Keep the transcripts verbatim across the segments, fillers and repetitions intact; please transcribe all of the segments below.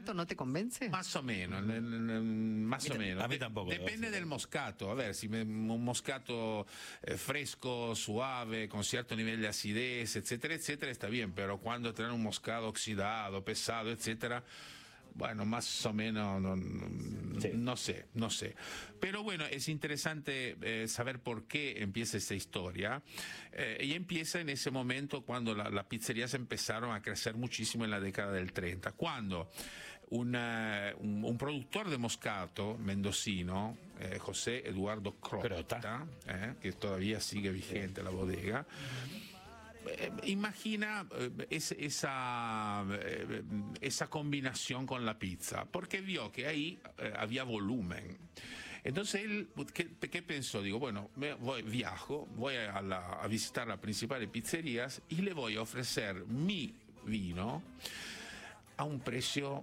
moscato no te convence? Más o menos, más o menos. A mí tampoco. Depende del moscato. A ver, si me, un moscato eh, fresco, suave, con cierto nivel de acidez, etcétera, etcétera, está bien, pero cuando tienen un moscato oxidado, pesado, etcétera, bueno, más o menos, no, no, sí. no sé, no sé. Pero bueno, es interesante eh, saber por qué empieza esta historia. Eh, y empieza en ese momento cuando las la pizzerías empezaron a crecer muchísimo en la década del treinta, cuando una, un, un productor de moscato mendocino, eh, José Eduardo Crota, Crota. Eh, que todavía sigue vigente la bodega, Eh, imagina eh, es, esa, eh, esa combinación con la pizza, porque vio que ahí eh, había volumen. Entonces él, ¿qué, qué pensó? Digo, bueno, me voy, viajo, voy a, la, a visitar las principales pizzerías y le voy a ofrecer mi vino a un precio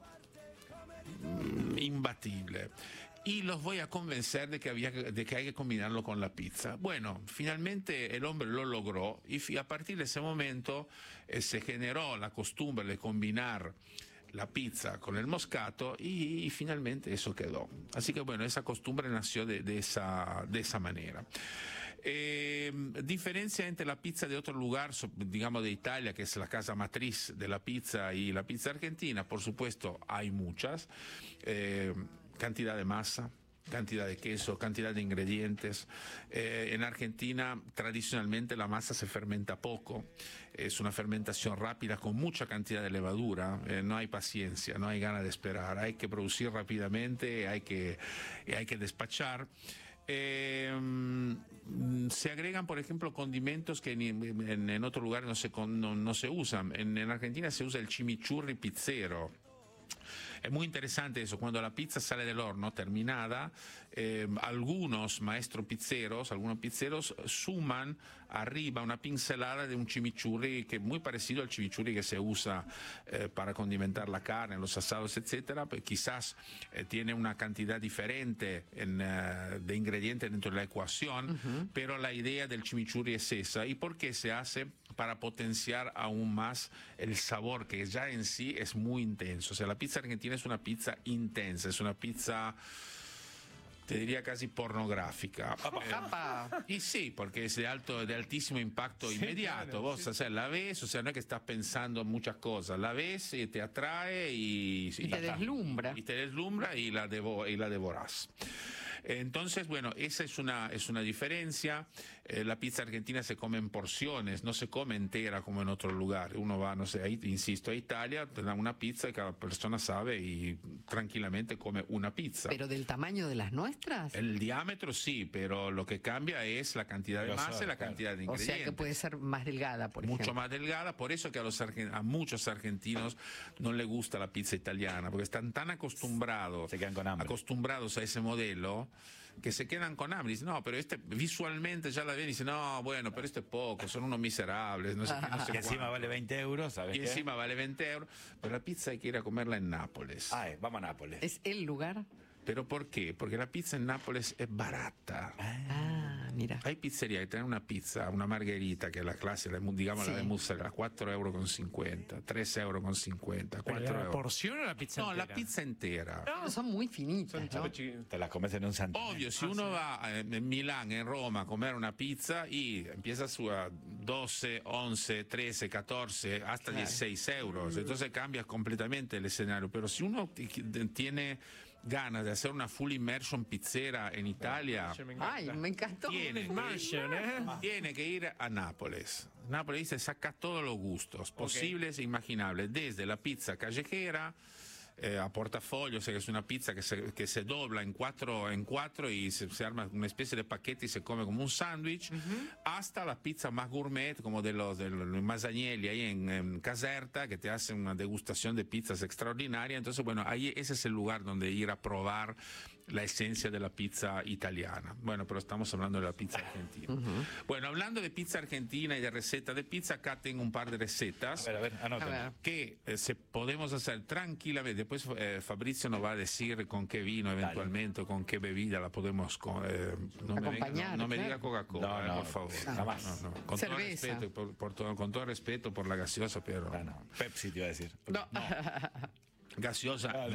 mm, imbatible. Y los voy a convencer de que, había, de que hay que combinarlo con la pizza. Bueno, finalmente el hombre lo logró y a partir de ese momento eh, se generó la costumbre de combinar la pizza con el moscato y, y finalmente eso quedó. Así que bueno, esa costumbre nació de, de, esa, de esa manera. Eh, diferencia entre la pizza de otro lugar, digamos de Italia, que es la casa matriz de la pizza, y la pizza argentina, por supuesto, hay muchas. Eh, cantidad de masa, cantidad de queso, cantidad de ingredientes. Eh, en Argentina tradicionalmente la masa se fermenta poco, es una fermentación rápida con mucha cantidad de levadura, eh, no hay paciencia, no hay ganas de esperar, hay que producir rápidamente, hay que, hay que despachar. Eh, se agregan, por ejemplo, condimentos que en, en, en otro lugar no se, no, no se usan. En, en Argentina se usa el chimichurri pizzero. Es muy interesante eso, cuando la pizza sale del horno terminada, eh, algunos maestros pizzeros, algunos pizzeros suman arriba una pincelada de un chimichurri que es muy parecido al chimichurri que se usa eh, para condimentar la carne, los asados, etcétera. Pues quizás eh, tiene una cantidad diferente en, uh, de ingredientes dentro de la ecuación, uh-huh. pero la idea del chimichurri es esa. ¿Y por qué se hace? Para potenciar aún más el sabor, que ya en sí es muy intenso. O sea, la pizza argentina es una pizza intensa, es una pizza, te diría casi pornográfica. Eh, y sí, porque es de alto, de altísimo impacto sí, inmediato. Claro, Vos, sí. o sea, la ves, o sea, no es que estás pensando en muchas cosas, la ves y te atrae y, y, y te deslumbra. Y te deslumbra y la, devo, y la devorás. Entonces, bueno, esa es una, es una diferencia. Eh, la pizza argentina se come en porciones, no se come entera como en otro lugar. Uno va, no sé, ahí, insisto, a Italia, te dan una pizza y cada persona sabe y tranquilamente come una pizza. ¿Pero del tamaño de las nuestras? El diámetro sí, pero lo que cambia es la cantidad de masa y la cantidad de ingredientes. O sea que puede ser más delgada, por ejemplo. Mucho más delgada, por eso que a, los a muchos argentinos no les gusta la pizza italiana, porque están tan acostumbrados, se quedan con hambre. acostumbrados a ese modelo, que se quedan con hambre. Dicen, no, pero este visualmente ya la ven y dicen, no, bueno, pero este es poco, son unos miserables, no sé qué, no sé que encima vale veinte euros, ¿sabes? Y qué? encima vale veinte euros, pero la pizza hay que ir a comerla en Nápoles. Ay, vamos a Nápoles. ¿Es el lugar? ¿Pero por qué? Porque la pizza en Nápoles es barata. Ah, mira. Hay pizzerías que tienen una pizza, una margherita, que es la clase, digamos sí. la de mozzarella, cuatro euros con cincuenta, tres euros con cincuenta, cuatro euros. ¿La porción o la pizza no, entera? la pizza entera. No, son muy finitas, ¿no? Te las comes en un santiamén. Obvio, si ah, uno sí. va en Milán, en Roma, a comer una pizza y empieza su a doce, once, trece, catorce, hasta claro. dieciséis euros. Entonces cambia completamente el escenario. Pero si uno tiene ganas de hacer una full immersion pizzera en Italia, ay, me encantó. Tiene, immersion, ¿eh? tiene que ir a Nápoles. Nápoles se saca todos los gustos posibles okay. e imaginables, desde la pizza callejera, Eh, a portafolio, o sea que es una pizza que se, que se dobla en cuatro, en cuatro y se, se arma una especie de paquete y se come como un sándwich, uh-huh. hasta la pizza más gourmet, como de los, de los Masanielli ahí en, en Caserta, que te hacen una degustación de pizzas extraordinaria. Entonces, bueno, ahí ese es el lugar donde ir a probar la esencia de la pizza italiana. Bueno, pero estamos hablando de la pizza argentina. Uh-huh. Bueno, hablando de pizza argentina y de receta de pizza, acá tengo un par de recetas a ver, a ver, anótame. A ver. que eh, se podemos hacer tranquilamente. Después eh, Fabrizio nos va a decir con qué vino eventualmente, o con qué bebida la podemos eh, no, me, venga, no, no me diga Coca-Cola, no, no, por favor. Jamás. No, no. Con, todo respeto, por, por todo, con todo respeto por la gaseosa, pero no, no. Pepsi te iba a decir. No. no. Gaseosa.